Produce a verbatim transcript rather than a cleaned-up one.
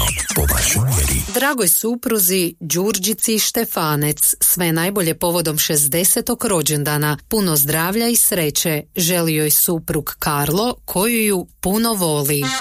po vašoj mjeri. Dragoj supruzi Đurđici Štefanec, sve najbolje povodom šezdesetog rođendana, puno zdravlja i sreće želi joj suprug Karlo, koju ju puno voli.